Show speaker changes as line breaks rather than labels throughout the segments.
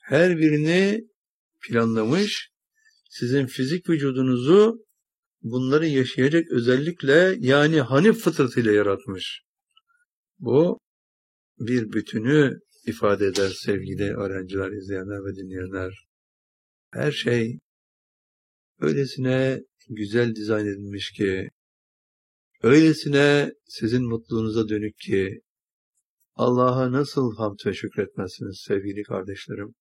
Her birini planlamış, sizin fizik vücudunuzu bunları yaşayacak özellikle, yani Hanif fıtratıyla yaratmış. Bu bir bütünü ifade eder sevgili öğrenciler, izleyenler ve dinleyenler. Her şey öylesine güzel dizayn edilmiş ki, öylesine sizin mutluluğunuza dönük ki, Allah'a nasıl hamd ve şükretmezsiniz sevgili kardeşlerim?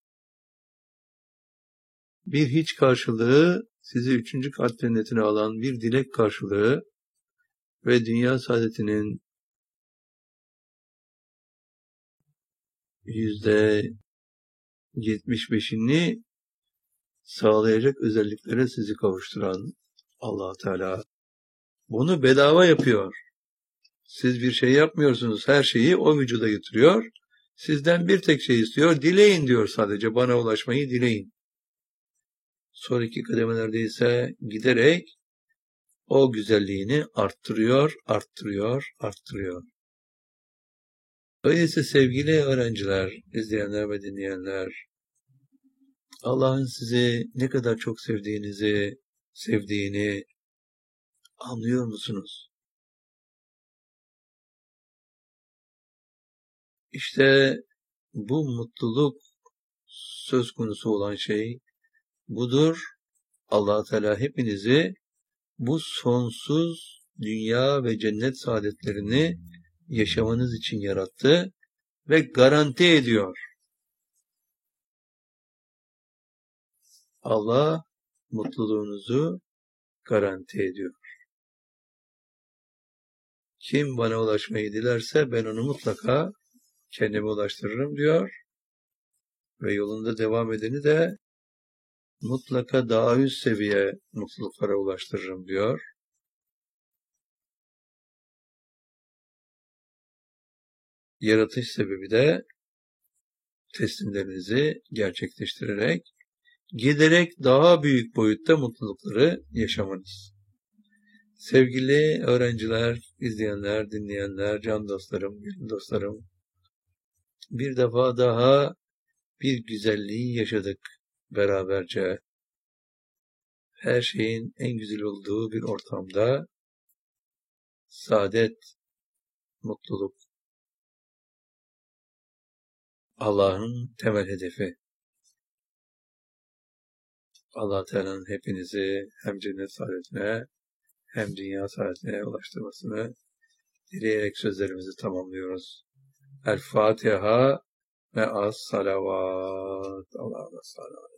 Bir hiç karşılığı, sizi 3. kat cennetine alan bir dilek karşılığı ve dünya saadetinin %75'ini sağlayacak özelliklere sizi kavuşturan Allah Teala bunu bedava yapıyor. Siz bir şey yapmıyorsunuz, her şeyi o vücuda getiriyor. Sizden bir tek şey istiyor, dileyin diyor sadece, bana ulaşmayı dileyin. Sonraki kademelerde ise giderek o güzelliğini arttırıyor, arttırıyor, arttırıyor. Öyleyse sevgili öğrenciler, izleyenler ve dinleyenler, Allah'ın sizi ne kadar çok sevdiğini anlıyor musunuz? İşte bu mutluluk söz konusu olan şey budur. Allah Teala hepinizi bu sonsuz dünya ve cennet saadetlerini yaşamanız için yarattı ve garanti ediyor. Allah mutluluğunuzu garanti ediyor. Kim bana ulaşmayı dilerse ben onu mutlaka kendime ulaştırırım diyor. Ve yolunda devam edeni de mutlaka daha üst seviye mutluluklara ulaştırırım diyor. Yaratış sebebi de teslimlerinizi gerçekleştirerek giderek daha büyük boyutta mutlulukları yaşamanız. Sevgili öğrenciler, izleyenler, dinleyenler, can dostlarım, gönül dostlarım, bir defa daha bir güzelliği yaşadık beraberce. Her şeyin en güzel olduğu bir ortamda saadet, mutluluk, Allah'ın temel hedefi. Allah Teala'nın hepinizi hem cennet saadetine hem dünya saadetine ulaştırmasını dileyerek sözlerimizi tamamlıyoruz. El Fatiha ve as salavat. Allah'a emanet.